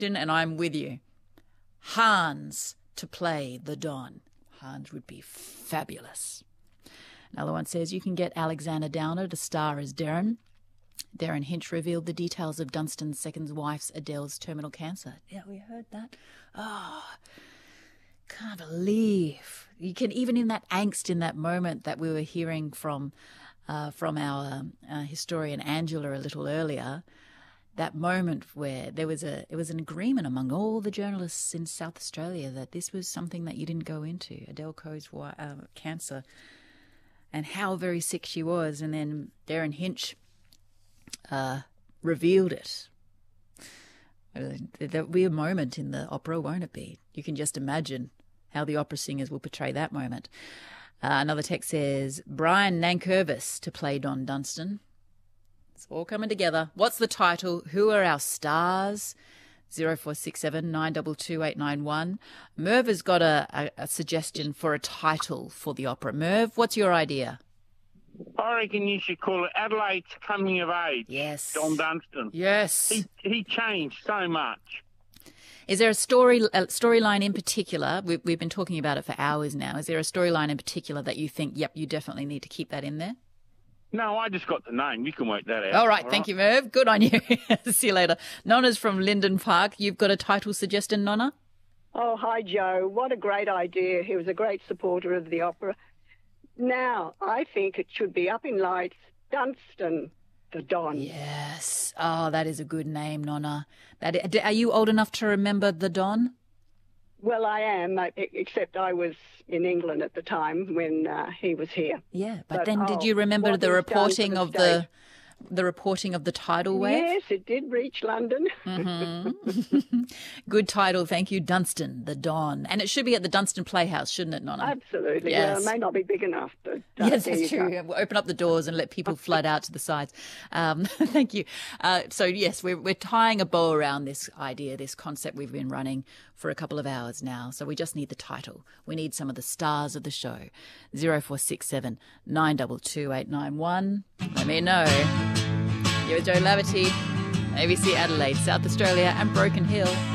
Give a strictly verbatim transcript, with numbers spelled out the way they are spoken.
in and I'm with you. Hans to play the Don. Hans would be fabulous. Another one says you can get Alexander Downer to star as Darren. Darren Hinch revealed the details of Dunstan's second wife's Adele's terminal cancer. Yeah, we heard that. Oh, can't believe. You can, even in that angst, in that moment that we were hearing from uh, from our uh, historian Angela a little earlier, that moment where there was a it was an agreement among all the journalists in South Australia that this was something that you didn't go into, Adele Coe's uh, cancer, and how very sick she was. And then Darren Hinch uh, revealed it. There'll be a moment in the opera, won't it be? You can just imagine how the opera singers will portray that moment. Uh, another text says, Brian Nankervis to play Don Dunstan. It's all coming together. What's the title? Who are our stars? zero four six seven nine two two eight nine one. Merv has got a, a, a suggestion for a title for the opera. Merv, what's your idea? I reckon you should call it Adelaide's Coming of Age. Yes. Don Dunstan. Yes. He, he changed so much. Is there a story a storyline in particular? We've, we've been talking about it for hours now. Is there a storyline in particular that you think, yep, you definitely need to keep that in there? No, I just got the name. You can work that out. All right, All thank right. you, Merv. Good on you. See you later. Nonna's from Linden Park. You've got a title suggestion, Nonna? Oh, hi, Joe. What a great idea. He was a great supporter of the opera. Now, I think it should be Up in Lights, Dunstan, the Don. Yes. Oh, that is a good name, Nonna. That, are you old enough to remember the Don? Well, I am, except I was in England at the time when uh, he was here. Yeah, but, but then oh, did you remember the reporting the of stage. the the reporting of the tidal wave? Yes, it did reach London. Mm-hmm. Good title, thank you, Dunstan, the Don. And it should be at the Dunstan Playhouse, shouldn't it, Nonna? Absolutely. Yes. Well, it may not be big enough, but uh, yes, that's true. Go. We'll open up the doors and let people flood out to the sides. Um, thank you. Uh, so, yes, we're, we're tying a bow around this idea, this concept we've been running for a couple of hours now. So we just need the title. We need some of the stars of the show. zero four six seven nine two two eight nine one. Let me know. You're Joe Laverty, A B C Adelaide, South Australia and Broken Hill.